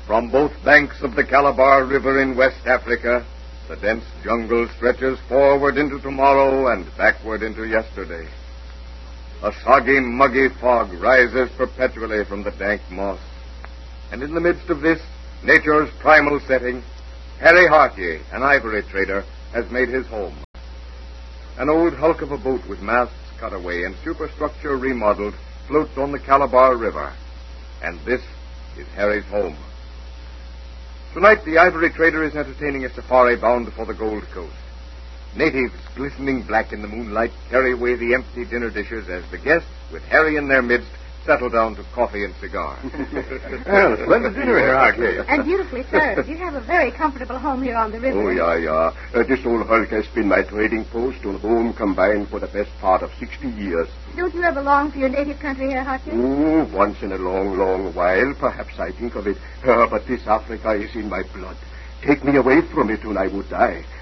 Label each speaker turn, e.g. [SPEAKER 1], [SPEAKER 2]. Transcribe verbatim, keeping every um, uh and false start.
[SPEAKER 1] From both banks of the Calabar River in West Africa, the dense jungle stretches forward into tomorrow and backward into yesterday. A soggy, muggy fog rises perpetually from the dank moss. And in the midst of this, nature's primal setting, Harry Hartier, an ivory trader, has made his home. An old hulk of a boat with masts cut away and superstructure remodeled floats on the Calabar River. And this is Harry's home. Tonight, the ivory trader is entertaining a safari bound for the Gold Coast. Natives, glistening black in the moonlight, carry away the empty dinner dishes as the guests, with Harry in their midst, settle down to coffee and cigars.
[SPEAKER 2] Well, splendid dinner here, Hartley.
[SPEAKER 3] And beautifully served. You have a very comfortable home here on the river.
[SPEAKER 2] Oh, yeah, yeah. Uh, this old hulk has been my trading post and home combined for the best part of sixty years.
[SPEAKER 3] Don't you ever long for your native country here, Hartley?
[SPEAKER 2] Oh, once in a long, long while, perhaps I think of it. Uh, but this Africa is in my blood. Take me away from it and I would die.